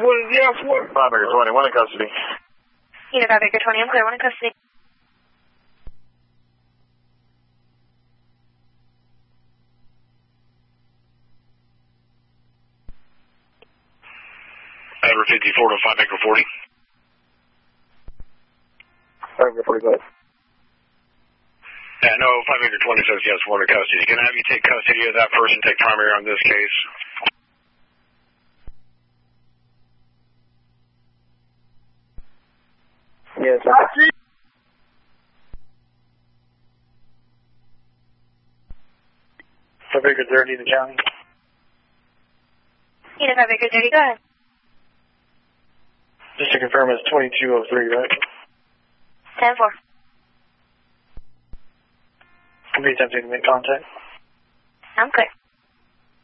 What is the F for? 5 Baker 20, one in custody. Unit 5 Baker 20, I'm clear, one in custody. Edward 54 to 5 Baker 40. 5 Baker 40, go ahead. Yeah, no, 5 Baker 20 says yes, one in custody. Can I have you take custody of that person, take primary on this case? Yes, sir. Baker 30 to county. Unit 5 Baker 30, go ahead. Just to confirm, it's 2203, right? 10-4. Can be attempting to make contact. I'm clear.